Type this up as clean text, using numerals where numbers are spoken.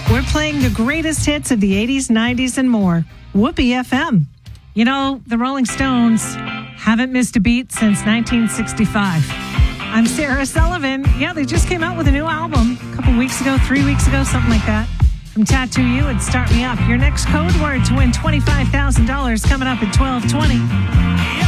We're playing the greatest hits of the 80s, 90s, and more. Whoopee FM. You know, the Rolling Stones haven't missed a beat since 1965. I'm Sarah Sullivan. Yeah, they just came out with a new album a couple weeks ago, 3 weeks ago, something like that. From Tattoo You and Start Me Up. Your next code word to win $25,000 coming up at 12:20.